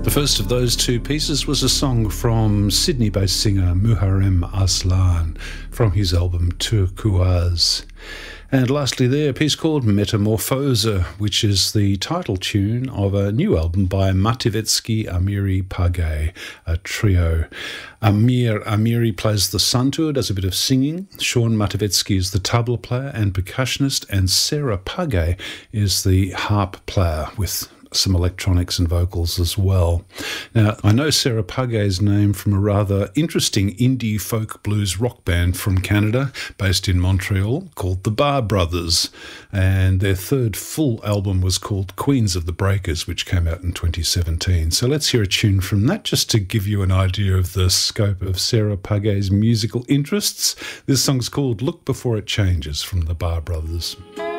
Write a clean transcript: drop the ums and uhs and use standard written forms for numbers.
The first of those two pieces was a song from Sydney-based singer Muharrem Aslan from his album Turquoise. And lastly there, a piece called Metamorphosa, which is the title tune of a new album by Mativetsky Amiri Pagay, a trio. Amir Amiri plays the santur, does a bit of singing. Sean Mativetsky is the tabla player and percussionist, and Sarah Pagay is the harp player with some electronics and vocals as well. Now, I know Sarah Pagay's name from a rather interesting indie folk blues rock band from Canada based in Montreal called the Bar Brothers, and their third full album was called Queens of the Breakers, which came out in 2017. So let's hear a tune from that just to give you an idea of the scope of Sarah Pagay's musical interests. This song's called Look Before It Changes from the Bar Brothers.